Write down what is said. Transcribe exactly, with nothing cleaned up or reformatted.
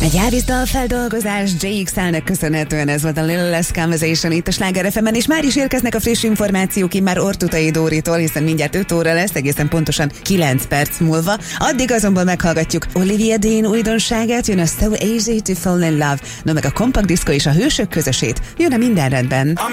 Egy elviszta a feldolgozás jé iksz el-nek köszönhetően, ez volt a Little Less Conversation itt a Sláger ef em-en, és már is érkeznek a friss információk immár Ortutai Dóritól, hiszen mindjárt öt óra lesz, egészen pontosan kilenc perc múlva. Addig azonban meghallgatjuk Olivia Dean újdonságát, jön a So Easy to Fall in Love, no meg a Compact Disco és a Hősök közösét, jön a Minden rendben.